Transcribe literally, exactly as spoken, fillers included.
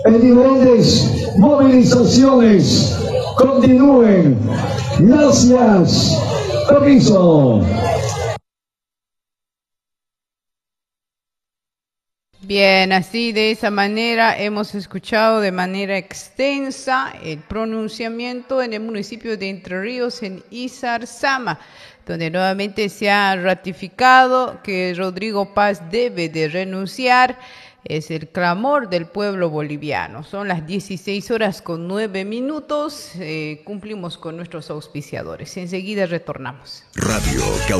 en diferentes movilizaciones. Continúen. Gracias. Permiso. Bien, así de esa manera hemos escuchado de manera extensa el pronunciamiento en el municipio de Entre Ríos, en Izarzama, donde nuevamente se ha ratificado que Rodrigo Paz debe de renunciar. Es el clamor del pueblo boliviano. Son las dieciséis horas con nueve minutos. Eh, cumplimos con nuestros auspiciadores. Enseguida retornamos. Radio